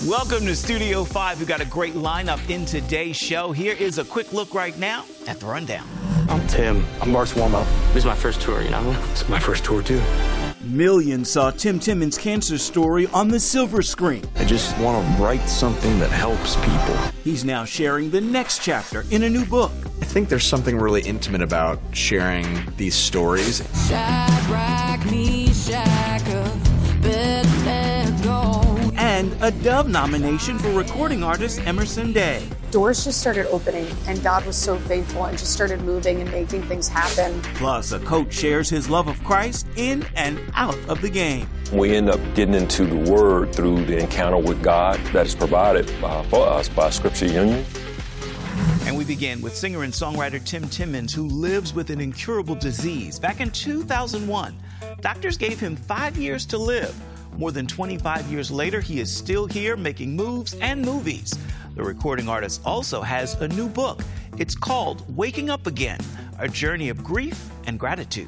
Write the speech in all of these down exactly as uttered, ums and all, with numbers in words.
Welcome to Studio five. We've got a great lineup in today's show. Here is a quick look right now at the rundown. I'm Tim. I'm Mark's warm-up. This is my first tour, you know? It's my first tour, too. Millions saw Tim Timmons' cancer story on the silver screen. I just want to write something that helps people. He's now sharing the next chapter in a new book. I think there's something really intimate about sharing these stories. Shadrach, Meshach, Abednego. And a Dove nomination for recording artist Emerson Day. Doors just started opening, and God was so faithful and just started moving and making things happen. Plus, a coach shares his love of Christ in and out of the game. We end up getting into the Word through the encounter with God that is provided uh, for us by Scripture Union. And we begin with singer and songwriter Tim Timmons, who lives with an incurable disease. Back in two thousand one, doctors gave him five years to live. More than twenty-five years later, he is still here making moves and movies. The recording artist also has a new book. It's called Waking Up Again, a journey of grief and gratitude.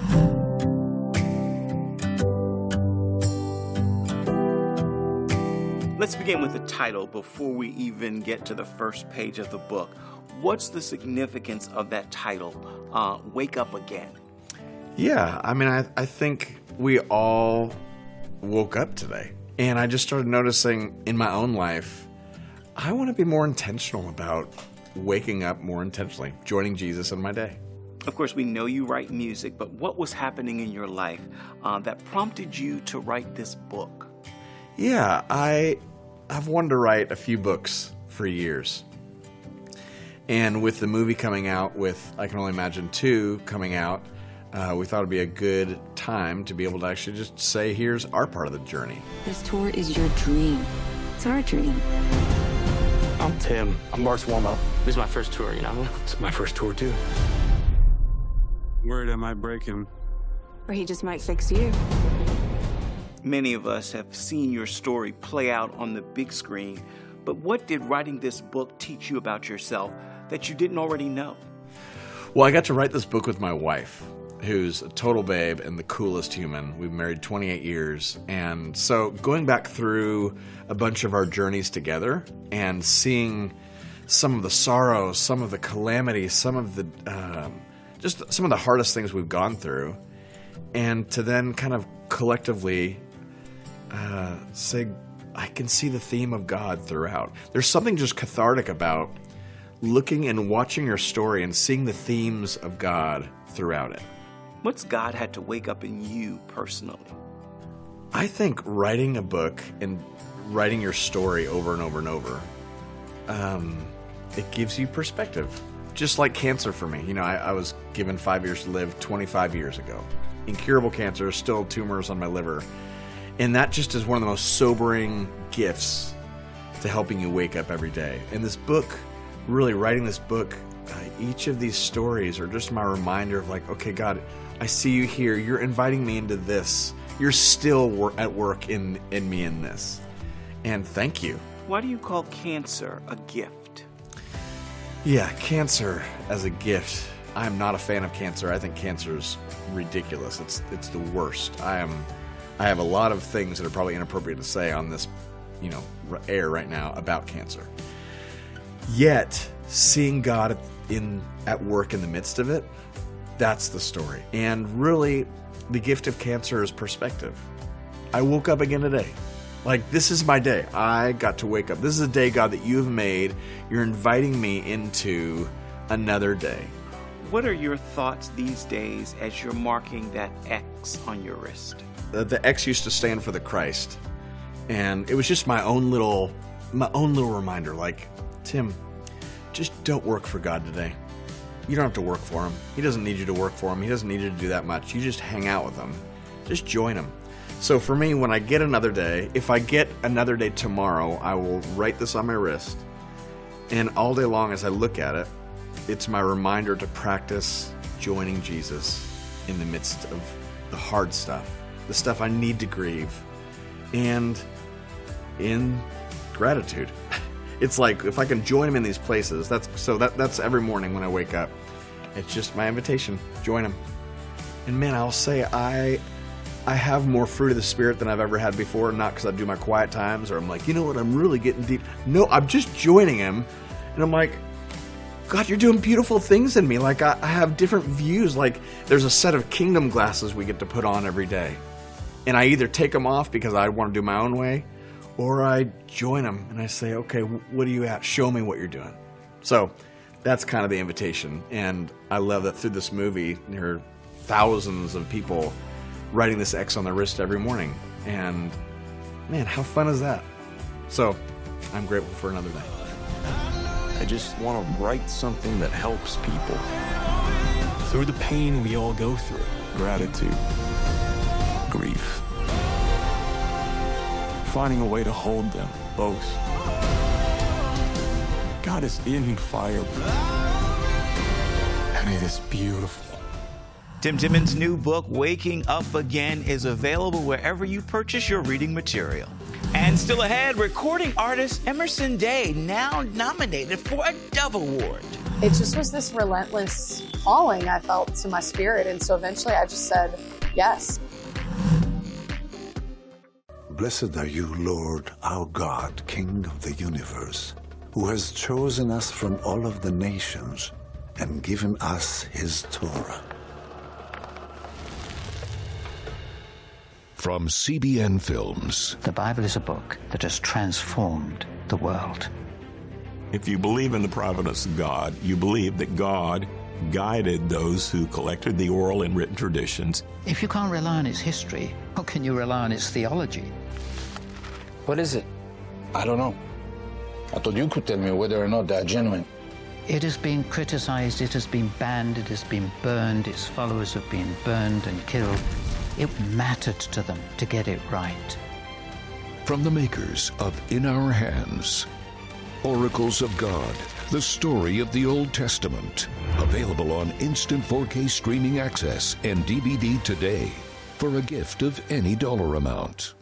Let's begin with the title before we even get to the first page of the book. What's the significance of that title, uh, Wake Up Again? Yeah, I mean, I, I think we all woke up today. And I just started noticing in my own life, I want to be more intentional about waking up more intentionally, joining Jesus in my day. Of course, we know you write music, but what was happening in your life uh, that prompted you to write this book? Yeah, I, I've wanted to write a few books for years. And with the movie coming out, with I Can Only Imagine two coming out, Uh, we thought it'd be a good time to be able to actually just say, here's our part of the journey. This tour is your dream. It's our dream. I'm Tim. I'm Mark's warm-up. This is my first tour, you know? It's my first tour, too. Worried I might break him. Or he just might fix you. Many of us have seen your story play out on the big screen, but what did writing this book teach you about yourself that you didn't already know? Well, I got to write this book with my wife, who's a total babe and the coolest human. We've married twenty-eight years. And so going back through a bunch of our journeys together and seeing some of the sorrow, some of the calamity, some of the, um, just some of the hardest things we've gone through, and to then kind of collectively uh, say, I can see the theme of God throughout. There's something just cathartic about looking and watching your story and seeing the themes of God throughout it. What's God had to wake up in you personally? I think writing a book and writing your story over and over and over, um, it gives you perspective. Just like cancer for me. You know, I, I was given five years to live twenty-five years ago. Incurable cancer, still tumors on my liver. And that just is one of the most sobering gifts to helping you wake up every day. And this book, really writing this book, uh, each of these stories are just my reminder of like, okay, God, I see you here. You're inviting me into this. You're still wor- at work in, in me in this. And thank you. Why do you call cancer a gift? Yeah, cancer as a gift. I'm not a fan of cancer. I think cancer is ridiculous. It's it's the worst. I am. I have a lot of things that are probably inappropriate to say on this, you know, air right now about cancer. Yet, seeing God in at work in the midst of it, that's the story. And really, the gift of cancer is perspective. I woke up again today. Like, this is my day. I got to wake up. This is a day, God, that you've made. You're inviting me into another day. What are your thoughts these days as you're marking that X on your wrist? The, the X used to stand for the Christ. And it was just my own little, my own little reminder. Like, Tim, just don't work for God today. You don't have to work for him. He doesn't need you to work for him. He doesn't need you to do that much. You just hang out with him. Just join him. So for me, when I get another day, if I get another day tomorrow, I will write this on my wrist. And all day long as I look at it, it's my reminder to practice joining Jesus in the midst of the hard stuff, the stuff I need to grieve, and in gratitude. It's like if I can join him in these places, that's so that that's every morning when I wake up. It's just my invitation. Join him. And man, I'll say I I have more fruit of the Spirit than I've ever had before, not because I do my quiet times or I'm like, you know what, I'm really getting deep. No, I'm just joining Him, and I'm like, God, you're doing beautiful things in me. Like, I, I have different views. Like, there's a set of kingdom glasses we get to put on every day. And I either take them off because I want to do my own way, or I join Him and I say, okay, what are you at? Show me what you're doing. So that's kind of the invitation. And I love that through this movie, there are thousands of people writing this X on their wrist every morning. And man, how fun is that? So I'm grateful for another day. I just want to write something that helps people. Through the pain we all go through. Gratitude. Grief. Finding a way to hold them, both. God is in fire. And it is beautiful. Tim Timmons' new book, Waking Up Again, is available wherever you purchase your reading material. And still ahead, recording artist Emerson Day, now nominated for a Dove Award. It just was this relentless calling I felt to my spirit. And so eventually I just said, yes. Blessed are you, Lord, our God, King of the universe, who has chosen us from all of the nations and given us His Torah. From C B N Films. The Bible is a book that has transformed the world. If you believe in the providence of God, you believe that God guided those who collected the oral and written traditions. If you can't rely on its history, how can you rely on its theology? What is it? I don't know. I thought you could tell me whether or not they're genuine. It has been criticized, it has been banned, it has been burned, its followers have been burned and killed. It mattered to them to get it right. From the makers of In Our Hands, Oracles of God, the story of the Old Testament. Available on instant four K streaming access and D V D today for a gift of any dollar amount.